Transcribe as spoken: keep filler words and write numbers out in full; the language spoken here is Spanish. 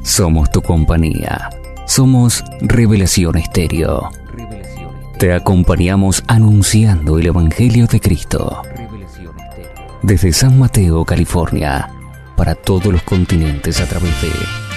Somos tu compañía. Somos Revelación Estéreo. Te acompañamos anunciando el Evangelio de Cristo. Desde San Mateo, California, para todos los continentes a través de